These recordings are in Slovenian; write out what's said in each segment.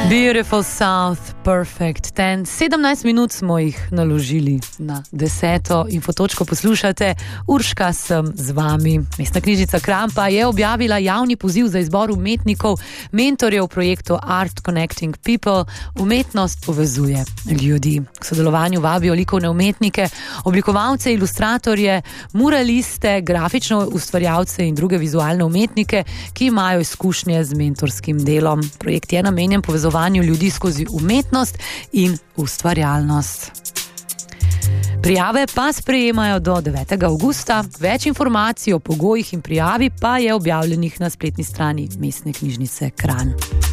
Beautiful South, Perfect 10. 17 minut smo jih naložili na 10. infotočko. Poslušate, Urška sem z vami. Mestna knjižnica Kranj pa je objavila javni poziv za izbor umetnikov, mentorjev v projektu Art Connecting People. Umetnost povezuje ljudi. K sodelovanju vabijo likovne umetnike, oblikovalce, ilustratorje, muraliste, grafično ustvarjalce in druge vizualne umetnike, ki imajo izkušnje z mentorskim delom. Projekt je namenjen povezovanju ljudi skozi umetnost in ustvarjalnost. Prijave pa sprejemajo do 9. avgusta. Več informacij o pogojih in prijavi pa je objavljenih na spletni strani Mestne knjižnice Kranj.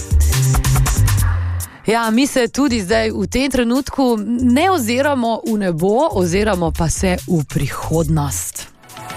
Ja, mi se tudi zdaj v tem trenutku ne oziramo v nebo, oziramo pa se v prihodnost.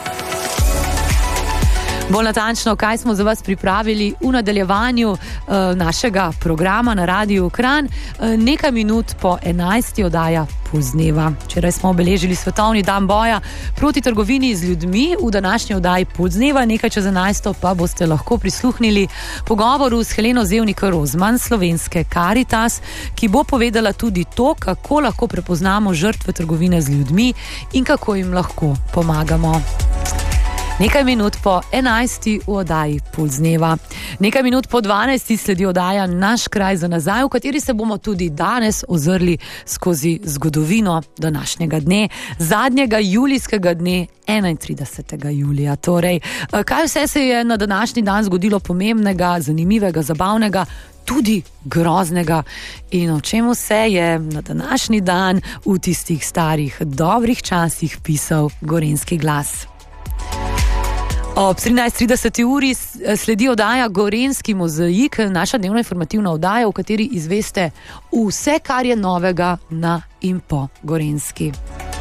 Bolj natančno, kaj smo za vas pripravili v nadaljevanju našega programa na Radiu Kranj. Nekaj minut po 11. oddaja Poldneva. Včeraj smo obeležili svetovni dan boja proti trgovini z ljudmi. V današnji oddaji Poldneva, nekaj čez 11. pa boste lahko prisluhnili pogovoru s Heleno Zevnik-Rozman, slovenske Caritas, ki bo povedala tudi to, kako lahko prepoznamo žrtve trgovine z ljudmi in kako jim lahko pomagamo. Nekaj minut po 11. v oddaji Poldneva. Nekaj minut po 12. sledi oddaja Naš kraj za nazaj, v kateri se bomo tudi danes ozrli skozi zgodovino današnjega dne, zadnjega julijskega dne, 31. julija. Torej, kaj vse se je na današnji dan zgodilo pomembnega, zanimivega, zabavnega, tudi groznega in o čem vse je na današnji dan v tistih starih, dobrih časih pisal Gorenjski glas. Ob 13:30 uri sledi oddaja Gorenjski mozaik, naša dnevna informativna oddaja, v kateri izveste vse, kar je novega na in po Gorenjski.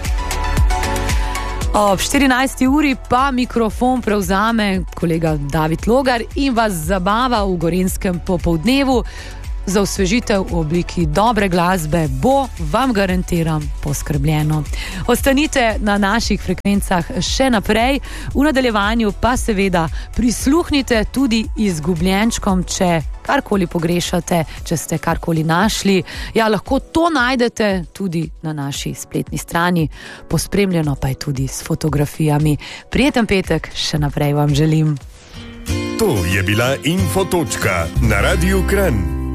Ob 14. uri pa mikrofon prevzame kolega David Logar in vas zabava v Gorenjskem popoldnevu. Za osvežitev v obliki dobre glasbe bo, vam garantiram, poskrbljeno. Ostanite na naših frekvencah še naprej, v nadaljevanju pa seveda prisluhnite tudi izgubljenčkom, če karkoli pogrešate, če ste karkoli našli. Ja, lahko to najdete tudi na naši spletni strani, pospremljeno pa je tudi s fotografijami. Prijeten petek še naprej vam želim. To je bila Infotočka na Radiu Kranj.